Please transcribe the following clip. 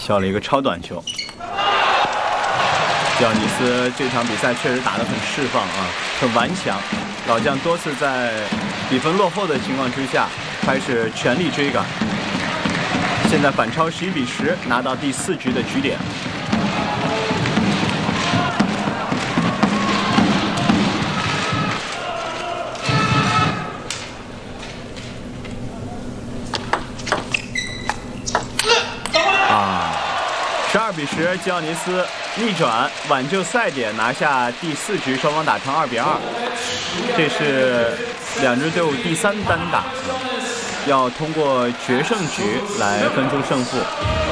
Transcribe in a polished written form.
削了一个超短球。吉奥尼斯这场比赛确实打得很释放啊，很顽强。老将多次在比分落后的情况之下，开始全力追赶。现在反超11比10，拿到第4局的局点。12比10，吉奥尼斯逆转挽救赛点，拿下第4局，双方打成2比2。这是两支队伍第3单打，要通过决胜局来分出胜负。